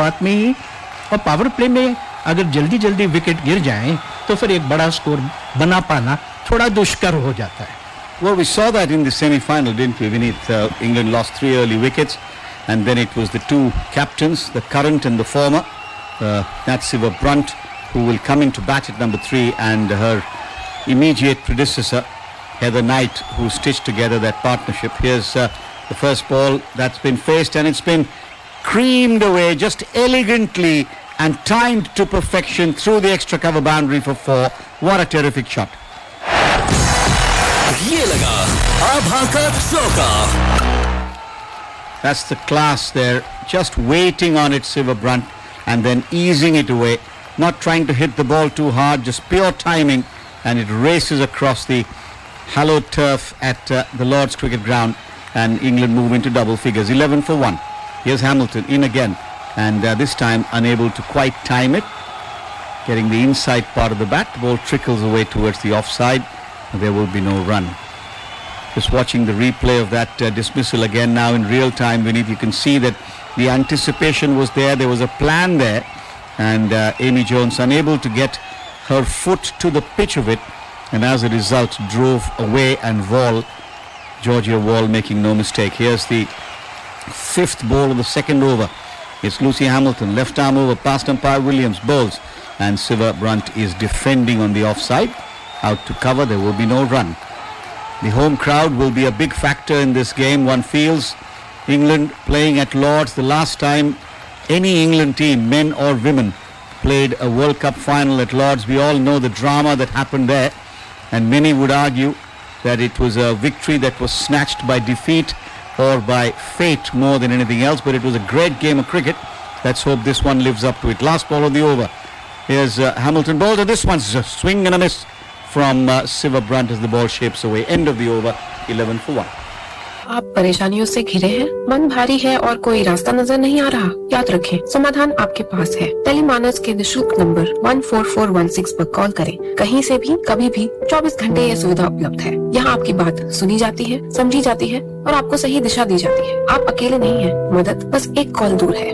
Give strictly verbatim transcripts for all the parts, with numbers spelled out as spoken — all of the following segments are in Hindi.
शुरुआत में ही, और पावर प्ले में अगर जल्दी जल्दी विकेट गिर जाएं तो फिर एक बड़ा स्कोर बना पाना थोड़ा दुष्कर हो जाता है. Well, we saw that in the semi-final, didn't we, Vineet? Uh, England lost three early wickets, and then it was the two captains, the current and the former, uh, that's Siva Brunt, who will come into bat at number three, and her immediate predecessor, Heather Knight, who stitched together that partnership. Here's uh, the first ball that's been faced, and it's been creamed away just elegantly and timed to perfection through the extra cover boundary for four. What a terrific shot. ये लगा आभा का चौका. That's the class there, just waiting on it, Siva Brunt, and then easing it away, not trying to hit the ball too hard, just pure timing, and it races across the hallowed turf at uh, the Lord's Cricket Ground, and England move into double figures, eleven for one. Here's Hamilton in again, and uh, this time unable to quite time it, getting the inside part of the bat. The ball trickles away towards the offside. There will be no run. Just watching the replay of that uh, dismissal again now in real time, Vineet, you can see that the anticipation was there. There was a plan there, and uh, Amy Jones unable to get her foot to the pitch of it, and as a result drove away, and Wall, Georgia Wall, making no mistake. Here's the fifth ball of the second over. It's Lucy Hamilton, left arm over past umpire Williams, bowls, and Siva Brunt is defending on the offside. Out to cover, there will be no run. The home crowd will be a big factor in this game, one feels. England playing at Lord's, the last time any England team, men or women, played a World Cup final at Lord's. We all know the drama that happened there, and many would argue that it was a victory that was snatched by defeat or by fate more than anything else, but it was a great game of cricket. Let's hope this one lives up to it. Last ball of the over. Here's uh, Hamilton bowled, and this one's a swing and a miss from uh, Siva Brunt as the ball shapes away. End of the over, eleven for one. आप परेशानियों से घिरे हैं, मन भारी है और कोई रास्ता नजर नहीं आ रहा? याद रखें, समाधान आपके पास है. टेलीमानस के निशुल्क number one four four one six पर कॉल करें. कहीं से भी, कभी भी, चौबीस घंटे ये सुविधा उपलब्ध है. यहाँ आपकी बात सुनी जाती है, समझी जाती है और आपको सही दिशा दी जाती है. आप अकेले नहीं हैं, मदद बस एक कॉल दूर है.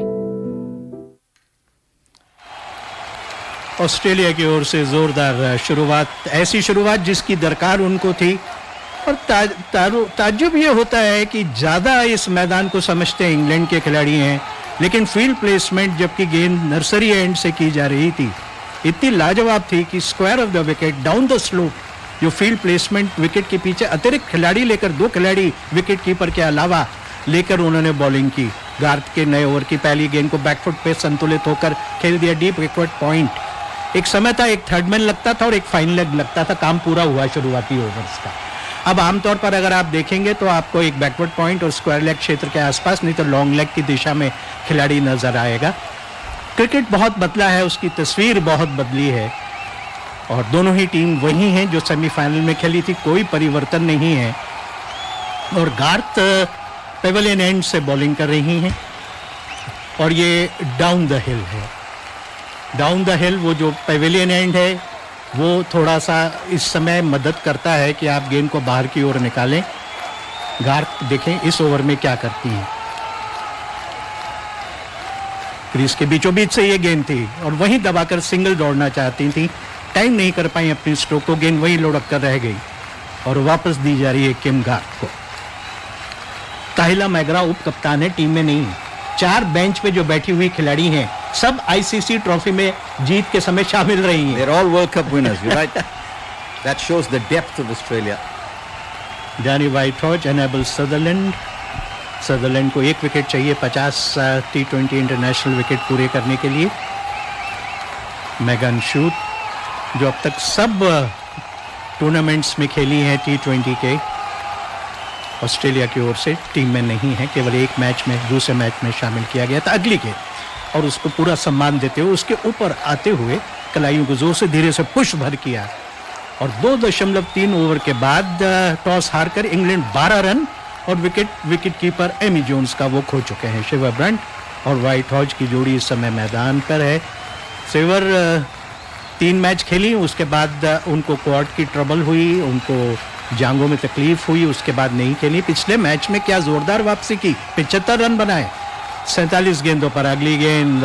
ऑस्ट्रेलिया की ओर से जोरदार शुरुआत, ऐसी शुरुआत जिसकी दरकार उनको थी. और ताज्जुब ये होता है कि ज़्यादा इस मैदान को समझते हैं इंग्लैंड के खिलाड़ी हैं, लेकिन फील्ड प्लेसमेंट जबकि गेंद नर्सरी एंड से की जा रही थी, इतनी लाजवाब थी कि square of the wicket, down the slope, जो फील्ड प्लेसमेंट विकेट के पीछे अतिरिक्त खिलाड़ी लेकर, दो खिलाड़ी विकेट कीपर के अलावा लेकर उन्होंने बॉलिंग की. गार्थ के नए ओवर की पहली गेंद को बैकफुट पे संतुलित होकर खेल दिया डीप बैकवर्ड पॉइंट. एक समय था एक थर्ड मैन लगता था और एक फाइन लेग लगता था. काम पूरा हुआ शुरुआती ओवर्स का. अब आमतौर पर अगर आप देखेंगे तो आपको एक बैकवर्ड पॉइंट और स्क्वायर लेग क्षेत्र के आसपास, नहीं तो लॉन्ग लेग की दिशा में खिलाड़ी नजर आएगा. क्रिकेट बहुत बदला है, उसकी तस्वीर बहुत बदली है, और दोनों ही टीम वही हैं जो सेमीफाइनल में खेली थी. कोई परिवर्तन नहीं है. और गार्थ पेवेलियन एंड से बॉलिंग कर रही हैं, और ये डाउन द हिल है. डाउन द हिल, वो जो पेवेलियन एंड है, वो थोड़ा सा इस समय मदद करता है कि आप गेंद को बाहर की ओर निकालें. गार्थ देखें इस ओवर में क्या करती हैं. क्रीज के बीचों बीच से ये गेंद थी और वहीं दबाकर सिंगल दौड़ना चाहती थी. टाइम नहीं कर पाई अपनी स्ट्रोक को, गेंद वहीं लुढ़क कर रह गई और वापस दी जा रही है किम गार्थ को. ताहिला मैगरा उप कप्तान है, टीम में नहीं. चार बेंच पे जो बैठी हुई खिलाड़ी हैं, सब आईसीसी ट्रॉफी में जीत के समय शामिल रही हैं. They're all World Cup winners, you're right. That shows the depth of Australia. Danny Whitehorse enable Sutherland. Sutherland को एक विकेट चाहिए पचास टी ट्वेंटी इंटरनेशनल विकेट पूरे करने के लिए. मेगन शूट, जो अब तक सब टूर्नामेंट्स में खेली हैं टी ट्वेंटी के, ऑस्ट्रेलिया की ओर से टीम में नहीं है. केवल एक मैच में, दूसरे मैच में शामिल किया गया था अगली के, और उसको पूरा सम्मान देते हुए उसके ऊपर आते हुए कलाइयों को जोर से धीरे से पुश भर किया. और दो दशमलव तीन ओवर के बाद टॉस हारकर इंग्लैंड बारह रन और wicket wicket keeper Amy Jones का वो खो चुके हैं. शिवर ब्रंट और व्हाइटहॉर्स की जोड़ी इस समय मैदान पर है. शिवर तीन मैच खेली, उसके बाद उनको क्वाड की ट्रबल हुई, उनको जांघों में तकलीफ हुई, उसके बाद नहीं खेली. पिछले मैच में क्या जोरदार वापसी की, पचहत्तर रन बनाए सैंतालीस गेंदों पर. अगली गेंद